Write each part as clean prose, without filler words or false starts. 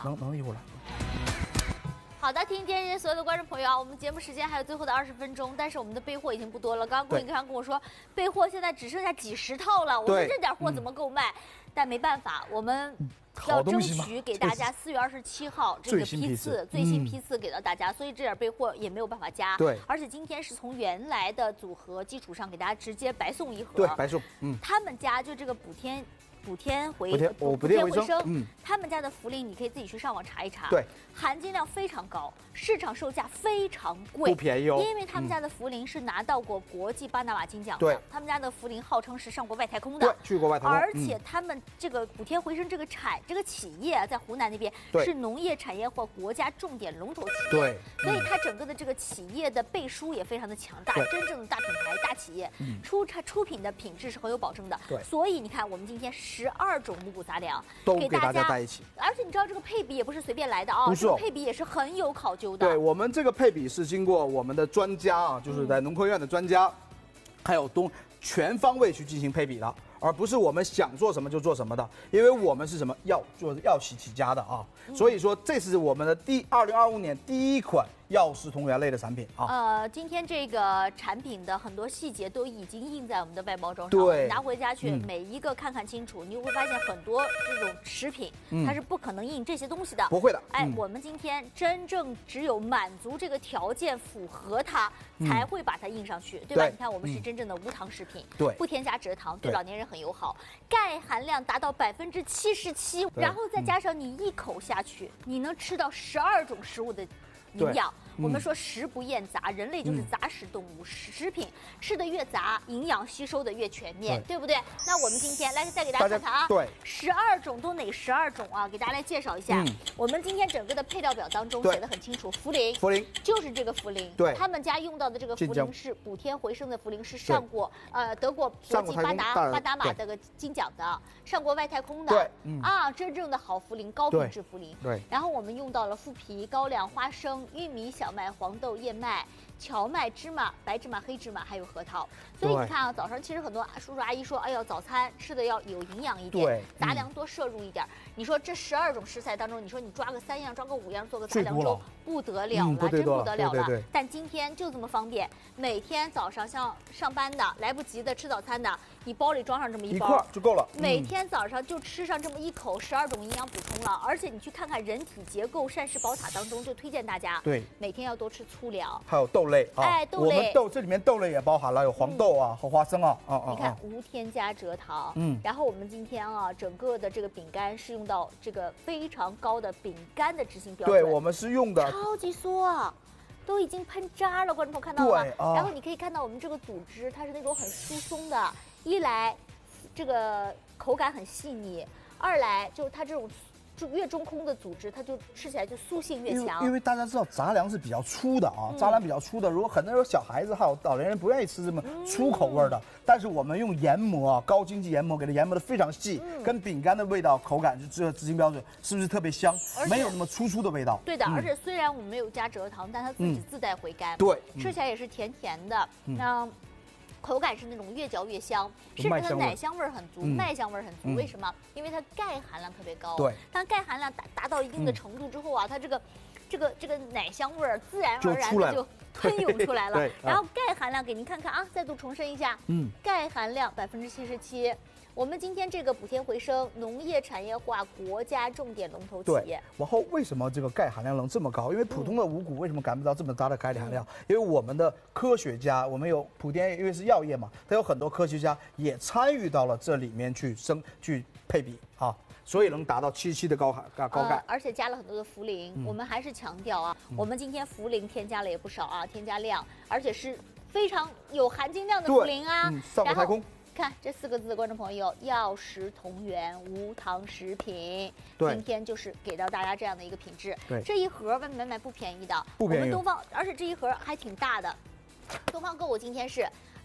了。 能一会儿来。 好的，听见所有的观众朋友啊，我们节目时间还有最后的20分钟，但是我们的备货已经不多了。刚刚郭颖刚跟我说，备货现在只剩下几十套了，我们这点货怎么够卖？但没办法，我们要争取给大家4月27号这个批次最新批次给到大家，所以这点备货也没有办法加。 对， 而且今天是从原来的组合基础上给大家直接白送一盒。 对，白送。 他们家就这个补天回生，他们家的茯苓你可以自己去上网查一查， 对， 含金量非常高，市场售价非常贵， 不便宜哦。 因为他们家的茯苓是拿到过国际巴拿马金奖的， 对， 他们家的茯苓号称是上过外太空的， 对，去过外太空。 而且他们这个补天回生这个企业啊，在湖南那边是农业产业化国家重点龙头企业， 对， 所以它整个的这个企业的背书也非常的强大，真正的大品牌大企业，出品的品质是很有保证的， 对， 所以你看我们今天12种五谷杂粮都给大家在一起， 而且你知道这个配比也不是随便来的啊， 不是， 这个配比也是很有考究的。 对，我们这个配比是经过我们的专家啊，就是在农科院的专家，还有全方位去进行配比的，而不是我们想做什么就做什么的，因为我们是什么药企起家的啊，所以说这是我们的2025年第一款药食同源类的产品啊。 今天这个产品的很多细节都已经印在我们的外包装上， 对， 拿回家去每一个看看清楚，你会发现很多这种食品它是不可能印这些东西的， 不会的。 我们今天真正只有满足这个条件，符合它才会把它印上去，对吧？你看我们是真正的无糖食品， 对， 不添加蔗糖，对老年人很友好，钙含量达到77%，然后再加上你一口下去，你能吃到12种食物的营养。我们说食不厌杂，人类就是杂食动物，食品吃的越杂，营养吸收的越全面，对不对？那我们今天来再给大家看看啊， 对 ，12种都哪12种啊？给大家来介绍一下。我们今天整个的配料表当中写的很清楚，茯苓就是这个茯苓， 对， 他们家用到的这个茯苓是补天回生的茯苓，是上过得过国际巴拿马这个金奖的，上过外太空的，对，真正的好茯苓，高品质茯苓。 对， 然后我们用到了麸皮、高粱、花生、玉米、小麦、黄豆、燕麦、荞麦、芝麻、白芝麻、黑芝麻，还有核桃。所以你看啊，早上其实很多叔叔阿姨说，哎呦，早餐吃的要有营养一点，杂粮多摄入一点。你说这12种食材当中，你说你抓个3样，抓个5样，做个杂粮粥，不得了了，真不得了了。但今天就这么方便，每天早上像上班的来不及的吃早餐的，你包里装上这么一包就够了。 每天早上就吃上这么一口，12种营养补充了。而且你去看看人体结构膳食宝塔当中，就推荐大家每天要多吃粗粮， 还有豆类啊， 豆类， 我们这里面豆类也包含了有黄豆啊和花生啊， 你看无添加蔗糖，然后我们今天啊，整个的这个饼干是用到这个非常高的饼干的执行标准， 对，我们是用的超级酥啊。都已经喷渣了，观众朋友看到了吗？然后你可以看到我们这个组织，它是那种很疏松的，一来这个口感很细腻，二来就是它这种越中空的组织，它就吃起来就酥性越强。 因为大家知道杂粮是比较粗的啊，杂粮比较粗的，如果很多小孩子还有老年人不愿意吃这么粗口味的，但是我们用研磨啊，高经济研磨给它研磨的非常细，跟饼干的味道口感就这个执行标准，是不是特别香？没有那么粗的味道。 对的，而且虽然我们没有加蔗糖，但它自己自带回甘， 对， 吃起来也是甜甜的。口感是那种越嚼越香，甚至它奶香味很足，麦香味很足。为什么？因为它钙含量特别高。 对， 当钙含量达到一定的程度之后啊，它这个奶香味自然而然的就喷涌出来了。然后钙含量给您看看啊，再度重申一下，钙含量77%。我们今天这个补天回生农业产业化国家重点龙头企业， 然后为什么这个钙含量能这么高？因为普通的五谷为什么感不到这么大的钙含量？因为我们的科学家，我们有普天，因为是药业嘛，它有很多科学家也参与到了这里面去配比啊，所以能达到77%的高钙， 而且加了很多的茯苓。我们还是强调啊，我们今天茯苓添加了也不少啊，添加量，而且是非常有含金量的茯苓啊， 上过太空。 看这4个字，观众朋友，药食同源，无糖食品。今天就是给到大家这样的一个品质。这一盒外面买不便宜的， 不便宜。 我们东方，而且这一盒还挺大的。东方购物今天是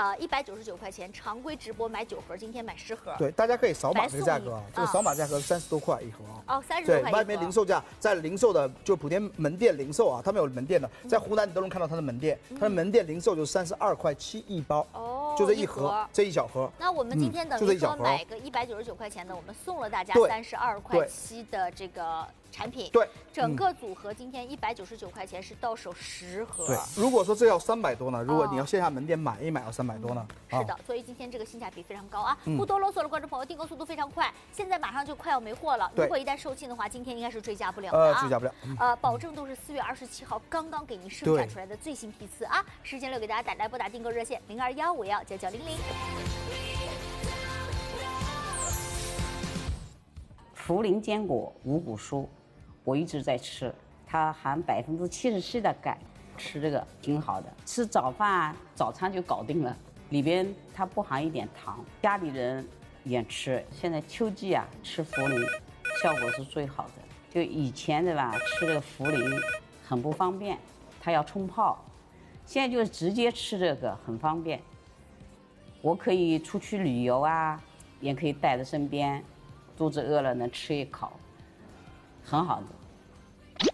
199块钱，常规直播买9盒，今天买10盒。 对，大家可以扫码这个价格，这个扫码价格30多块一盒啊。 30多块一盒。 外面零售价，在零售的就普天门店零售啊，他们有门店的，在湖南你都能看到它的门店，它的门店零售就32.7块一包。 就这一盒，这一小盒。 那我们今天等于说买个199块钱的，我们送了大家32块7的这个产品。对，整个组合今天199块钱是到手10盒。 对，如果说这要300多呢，如果你要线下门店买一买要300多呢。 是的，所以今天这个性价比非常高啊！不多啰嗦了，观众朋友，订购速度非常快，现在马上就快要没货了。如果一旦售罄的话，今天应该是追加不了的啊！ 追加不了。 保证都是4月27号刚刚给您生产出来的最新批次啊！时间留给大家来拨打订购热线0215199900。 茯苓坚果五谷蔬，我一直在吃，它含77%的钙，吃这个挺好的。吃早饭、早餐就搞定了，里边它不含一点糖，家里人也吃。现在秋季啊，吃茯苓效果是最好的。就以前对吧，吃这个茯苓很不方便，它要冲泡，现在就直接吃这个很方便。我可以出去旅游啊，也可以带在身边，肚子饿了能吃一口，很好的。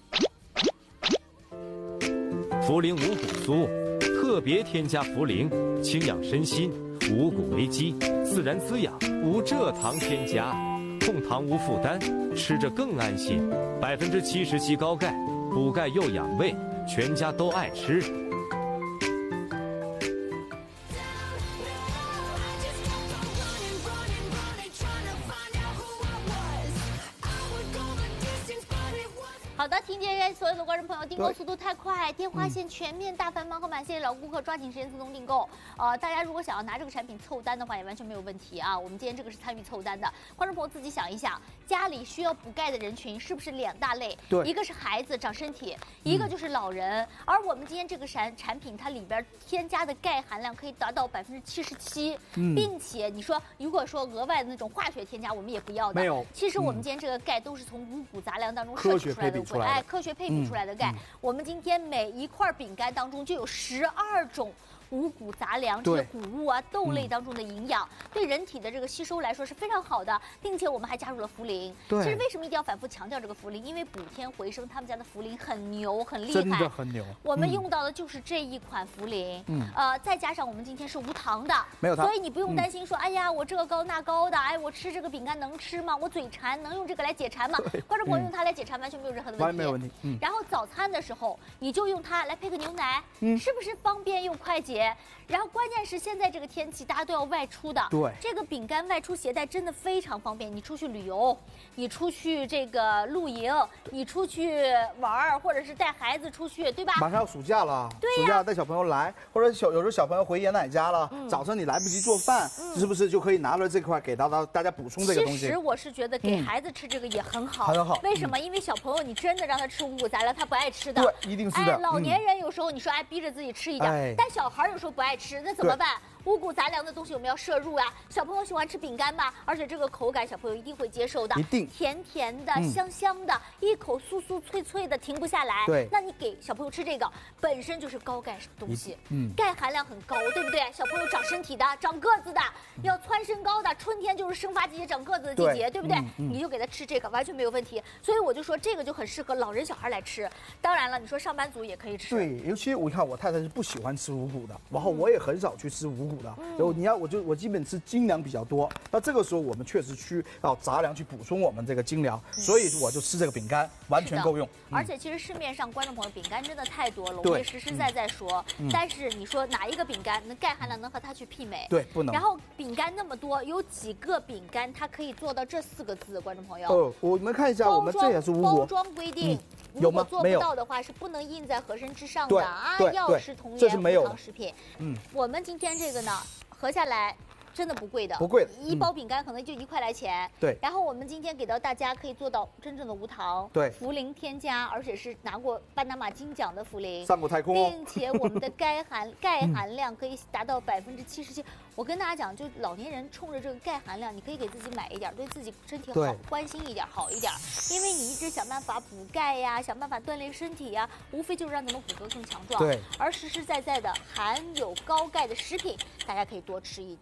茯苓五谷酥，特别添加茯苓，清养身心，五谷为基，自然滋养，无蔗糖添加，控糖无负担，吃着更安心。77%高钙，补钙又养胃，全家都爱吃。 好的，听见所有的观众朋友，订购速度太快，电话线全面大繁忙和满，谢谢老顾客，抓紧时间自动订购。大家如果想要拿这个产品凑单的话，也完全没有问题啊。我们今天这个是参与凑单的，观众朋友自己想一想，家里需要补钙的人群是不是2大类？对，一个是孩子长身体，一个就是老人。而我们今天这个产品，它里边添加的钙含量可以达到77%，并且你说如果说额外的那种化学添加，我们也不要的。没有，其实我们今天这个钙都是从五谷杂粮当中摄取出来的。科学配比出来的钙，我们今天每一块饼干当中就有12种五谷杂粮这些谷物啊、豆类当中的营养，对人体的这个吸收来说是非常好的，并且我们还加入了茯苓。其实为什么一定要反复强调这个茯苓？因为补天回生他们家的茯苓很牛，很厉害， 真的很牛。 我们用到的就是这一款茯苓，再加上我们今天是无糖的， 没有糖， 所以你不用担心说，哎呀，我这个高那高的，哎，我吃这个饼干能吃吗？我嘴馋，能用这个来解馋吗？观众朋友用它来解馋完全没有任何的问题， 没有问题。 然后早餐的时候，你就用它来配个牛奶，是不是方便又快捷？然后关键是现在这个天气，大家都要外出的，对，这个饼干外出携带真的非常方便。你出去旅游，你出去这个露营，你出去玩或者是带孩子出去，对吧？ 马上要暑假了，对呀，暑假带小朋友来，或者有时候小朋友回爷奶家了，早上你来不及做饭，是不是就可以拿了这块给到大家补充这个东西？ 其实我是觉得给孩子吃这个也很好，很好。为什么？因为小朋友你真的让他吃五谷杂粮，他不爱吃的， 对，一定是的。 哎，老年人有时候你说哎逼着自己吃一点，但小孩有时候不爱吃，那怎么办？五谷杂粮的东西我们要摄入啊。小朋友喜欢吃饼干嘛，而且这个口感小朋友一定会接受的，一定甜甜的、香香的，一口酥酥脆脆的，停不下来。对，那你给小朋友吃这个，本身就是高钙东西，钙含量很高，对不对？小朋友长身体的、长个子的，要蹿身高的，春天就是生发季节、长个子的季节，对不对？你就给他吃这个，完全没有问题。所以我就说这个就很适合老人小孩来吃。当然了，你说上班族也可以吃。 对，尤其我看我太太是不喜欢吃五谷的，然后我也很少去吃五谷的。然后我基本吃精粮比较多。那这个时候我们确实需要杂粮去补充我们这个精粮，所以我就吃这个饼干，完全够用。 而且其实市面上观众朋友饼干真的太多了，我们也实实在在说。但是你说哪一个饼干钙含量能和它去媲美？对，不能。然后饼干那么多，有几个饼干它可以做到这4个字？观众朋友， 我们看一下，我们这也是无果。 包装规定。如果做不到的话，是不能印在盒身之上的啊！药食同源，无糖食品。我们今天这个呢，合下来真的不贵的，不贵的，一包饼干可能就1块来钱。对。然后我们今天给到大家可以做到真正的无糖，对，茯苓添加，而且是拿过巴拿马金奖的茯苓， 上过太空， 并且我们的钙含量可以达到77%。我跟大家讲，就老年人冲着这个钙含量，你可以给自己买一点，对自己身体好，关心一点，好一点。因为你一直想办法补钙呀，想办法锻炼身体呀，无非就是让咱们骨骼更强壮。对。而实实在在的含有高钙的食品，大家可以多吃一点，对吧？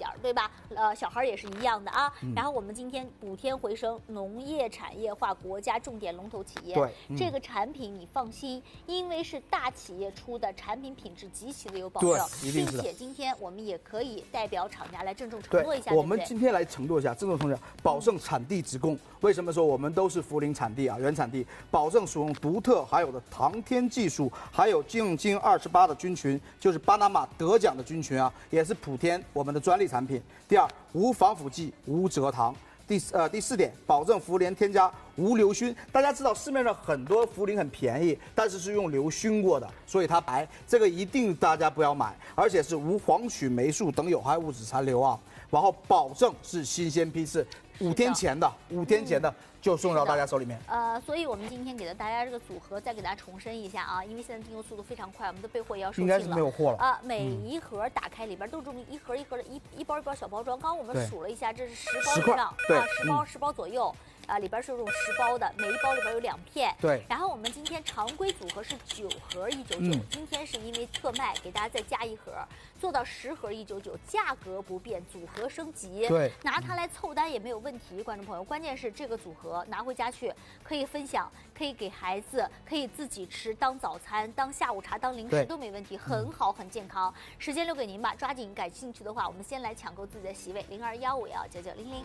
吧？小孩也是一样的啊。然后我们今天补天回升，农业产业化国家重点龙头企业。 对， 这个产品你放心，因为是大企业出的，产品品质极其的有保证，并且今天我们也可以代表厂家来郑重承诺一下， 我们今天来承诺一下，郑重承诺，保证产地直供。为什么说我们都是涪陵产地啊？原产地，保证使用独特还有的航天技术，还有净金28的菌群，就是巴拿马得奖的菌群啊，也是普天我们的专利产品。第二，无防腐剂，无蔗糖。第四点，保证涪陵添加无硫熏。大家知道市面上很多涪陵很便宜，但是是用硫熏过的，所以它白，这个一定大家不要买，而且是无黄曲霉素等有害物质残留啊。然后保证是新鲜批次，5天前的就送到大家手里面。 所以我们今天给了大家这个组合，再给大家重申一下啊，因为现在订购速度非常快，我们的备货也要售罄了。 应该是没有货了。 每一盒打开里边都是这么一盒一盒的一包一包小包装。刚刚我们数了一下，这是10包以上， 对 ，10包左右。里边是这种10包的，每一包里边有2片。 对。 然后我们今天常规组合是9盒199，今天是因为特卖给大家再加1盒，做到10盒199，价格不变，组合升级。 对。 拿它来凑单也没有问题，观众朋友。关键是这个组合拿回家去可以分享，可以给孩子，可以自己吃，当早餐、当下午茶、当零食都没问题，很好，很健康。时间留给您吧，抓紧感兴趣的话，我们先来抢购自己的席位，0215199900。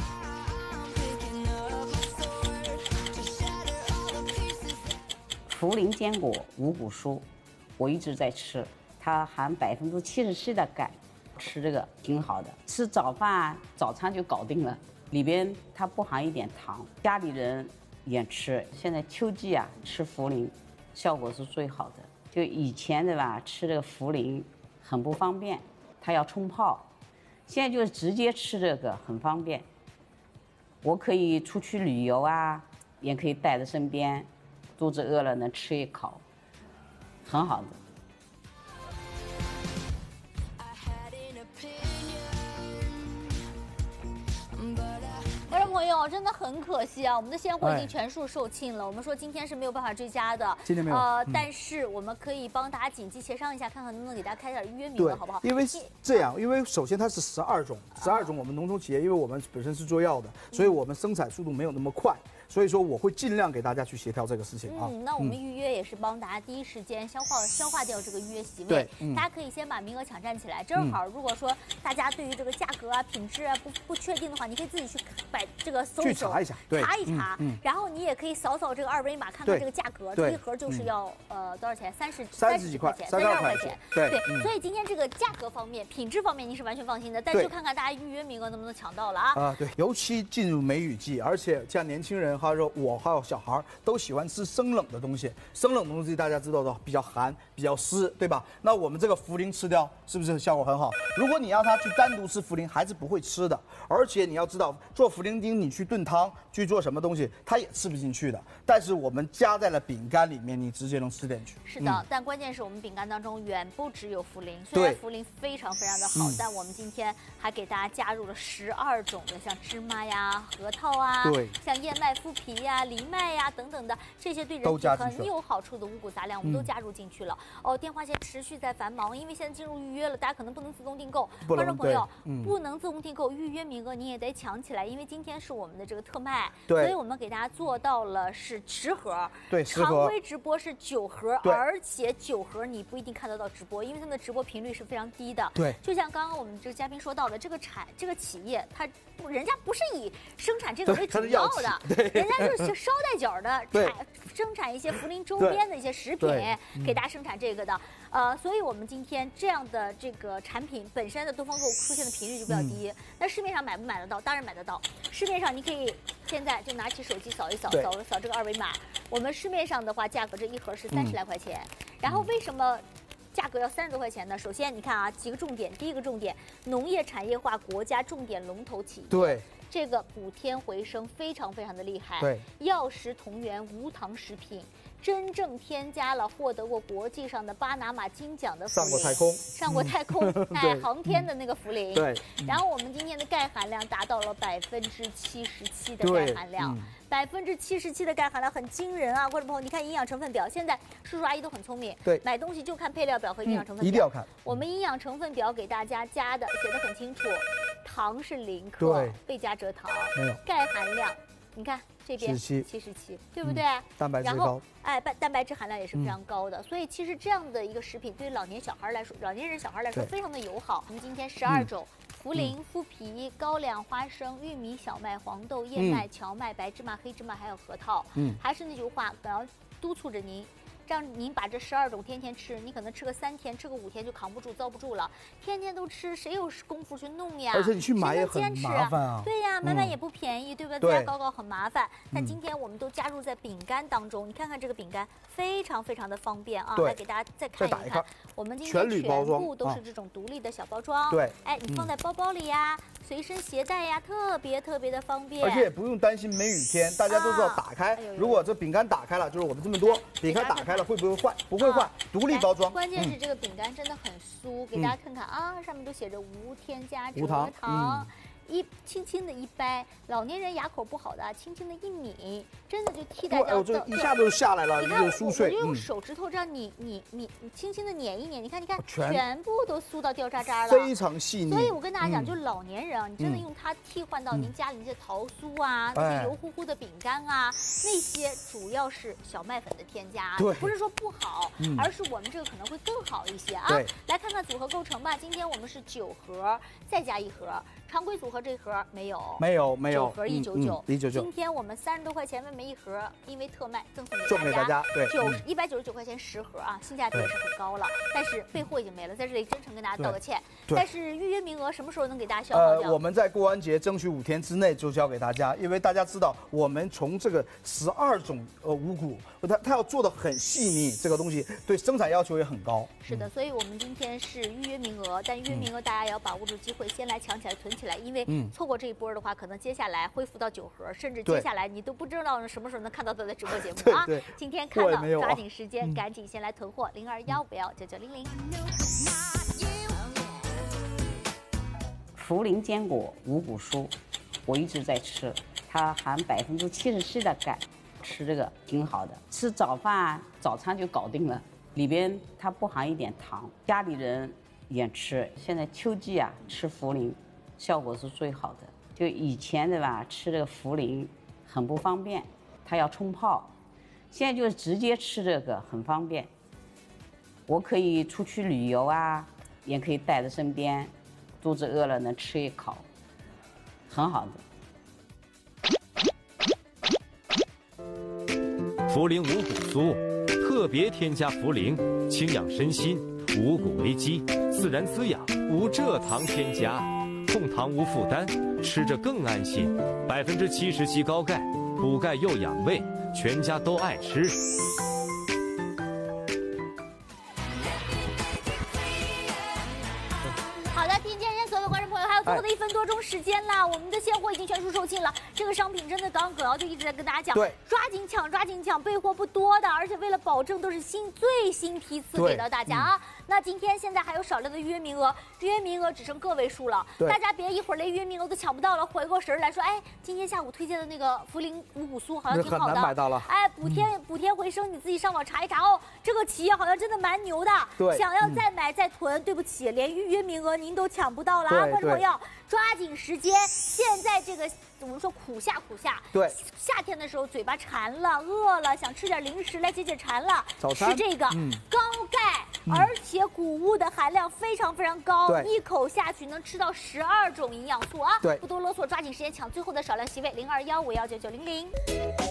涪陵坚果五谷蔬，我一直在吃，它含77%的钙，吃这个挺好的。吃早饭、早餐就搞定了，里边它不含一点糖，家里人也吃。现在秋季啊，吃涪陵效果是最好的。就以前对吧，吃这个涪陵很不方便，它要冲泡，现在就直接吃这个很方便。我可以出去旅游啊，也可以带在身边。肚子饿了能吃一口，很好的。 观众朋友，真的很可惜啊，我们的现货已经全数售罄了。我们说今天是没有办法追加的， 今天没有。 但是我们可以帮大家紧急协商一下，看看能不能给大家开点预约名额，好不好？ 因为这样，因为首先它是12种，12种我们农农企业，因为我们本身是做药的，所以我们生产速度没有那么快。所以说我会尽量给大家去协调这个事情啊。 那我们预约也是帮大家第一时间消化掉这个预约席位。 对， 大家可以先把名额抢占起来。正好，如果说大家对于这个价格啊、品质啊不确定的话，你可以自己去这个搜查一下， 查一查。然后你也可以扫这个2维码，看看这个价格。一盒就是要多少钱？30几块钱，32块钱。对。所以今天这个价格方面、品质方面，您是完全放心的。但就看看大家预约名额能不能抢到了啊。 对，尤其进入梅雨季，而且像年轻人。他说我还有小孩都喜欢吃生冷的东西，生冷的东西大家知道的比较寒、比较湿，对吧？那我们这个涪陵吃掉是不是效果很好？如果你要他去单独吃涪陵，孩子不会吃的。而且你要知道，做涪陵丁你去炖汤去做什么东西，他也吃不进去的。但是我们加在了饼干里面，你直接能吃进去。 是的，但关键是我们饼干当中远不只有涪陵，虽然涪陵非常非常的好，但我们今天还给大家加入了12种的，像芝麻呀、核桃啊，像燕麦麸皮呀、藜麦呀等等的这些对人体很有好处的五谷杂粮，我们都加入进去了。电话线持续在繁忙，因为现在进入预约了，大家可能不能自动订购。观众朋友，不能自动订购，预约名额你也得抢起来，因为今天是我们的这个特卖，所以我们给大家做到了是10盒， 对， 常规直播是9盒，而且9盒你不一定看得到直播，因为他们的直播频率是非常低的。 对， 就像刚刚我们这个嘉宾说到的，这个企业人家不是以生产这个为主要的，人家就是捎带脚的生产一些涪陵周边的一些食品，给大家生产这个的。所以我们今天这样的这个产品本身的东方购出现的频率就比较低。那市面上买不买得到？当然买得到。市面上你可以现在就拿起手机扫一扫，扫这个2维码。我们市面上的话，价格这一盒是30来块钱。然后为什么价格要30多块钱呢？首先你看啊，几个重点。第一个重点，农业产业化国家重点龙头企业。 对。 这个补天回升非常非常的厉害。 对。 药食同源无糖食品。真正添加了获得过国际上的巴拿马金奖的涪陵，上过太空，航天的那个涪陵。 对。 然后我们今天的钙含量达到了77%的钙含量，77%的钙含量很惊人啊！观众朋友，你看营养成分表，现在叔叔阿姨都很聪明， 对， 买东西就看配料表和营养成分表， 一定要看。 我们营养成分表给大家加的写得很清楚， 糖是0克， 对， 未加蔗糖， 没有。 钙含量，你看这边 77， 对不对？ 蛋白质高。 然后，蛋白质含量也是非常高的，所以其实这样的一个食品对于老年人小孩来说非常的友好。我们今天12种。茯苓、麸皮、高粱、花生、玉米、小麦、黄豆、燕麦、荞麦、白芝麻、黑芝麻，还有核桃。还是那句话，我要督促着您。让您把这12种天天吃，你可能吃个3天，吃个5天就扛不住、遭不住了。天天都吃，谁有功夫去弄呀？ 而且你去买也很麻烦啊。 对呀，买也不便宜，对不对？大家搞很麻烦。但今天我们都加入在饼干当中，你看看这个饼干非常非常的方便啊！来给大家再看一看，我们今天全部都是这种独立的小包装。 对， 哎，你放在包包里呀，随身携带呀，特别的方便。 而且也不用担心梅雨天，大家都知道打开，如果这饼干打开了，就是我们这么多饼干打开了会不会坏？不会坏，独立包装。 关键是这个饼干真的很酥，给大家看看啊，上面都写着无添加蔗糖。轻轻的一掰，老年人牙口不好的，轻轻的一抿，真的就替代掉。 这一下就下来了， 你看， 酥脆。 我就用手指头这样你轻轻的捻一捻，你看，全部都酥到掉渣渣了， 非常细腻。 所以我跟大家讲，就老年人啊，你真的用它替换到您家里那些桃酥啊，那些油乎乎的饼干啊，那些主要是小麦粉的添加，不是说不好，而是我们这个可能会更好一些啊。来看看组合构成吧，今天我们是9盒，再加1盒。常规组合这盒没有，9盒199，今天我们30多块钱每一盒，因为特卖赠送给大家，对，199块钱10盒啊，性价比也是很高了。但是备货已经没了，在这里真诚跟大家道个歉。但是预约名额什么时候能给大家消耗掉？ 我们在过完节争取5天之内就交给大家，因为大家知道我们从这个12种五谷，它要做的很细腻，这个东西对生产要求也很高。 是的，所以我们今天是预约名额，但预约名额大家也要把握住机会，先来抢起来囤起来，因为错过这一波的话，可能接下来恢复到9盒，甚至接下来你都不知道什么时候能看到他的直播节目啊！今天看到抓紧时间，赶紧先来囤货，0215519900。 茯苓坚果五谷蔬，我一直在吃，它含77%的钙，吃这个挺好的。吃早饭、早餐就搞定了，里边它不含一点糖，家里人也吃。现在秋季啊，吃茯苓效果是最好的。就以前对吧，吃这个茯苓很不方便，它要冲泡，现在就直接吃这个很方便。我可以出去旅游啊，也可以带在身边，肚子饿了能吃一口，很好的。 茯苓五谷酥，特别添加茯苓，清养身心，五谷为基，自然滋养，无蔗糖添加，控糖无负担，吃着更安心。77%高钙，补钙又养胃，全家都爱吃。 最后的1分多钟时间啦，我们的现货已经全数售罄了。这个商品真的，刚刚葛瑶就一直在跟大家讲，抓紧抢，抓紧抢，备货不多的，而且为了保证都是最新批次给到大家啊。那今天现在还有少量的预约名额，预约名额只剩个位数了，大家别一会儿连预约名额都抢不到了，回过神来说，哎，今天下午推荐的那个茯苓五谷酥好像挺好的， 很难买到了。 哎，补贴回升，你自己上网查一查哦。这个企业好像真的蛮牛的，想要再买再囤，对不起，连预约名额您都抢不到了啊，观众朋友。抓紧时间！现在这个我们说苦夏，夏天的时候嘴巴馋了、饿了，想吃点零食来解馋了，吃这个高钙，而且谷物的含量非常高，一口下去能吃到12种营养素啊！不多啰嗦，抓紧时间抢最后的少量席位，0215519900。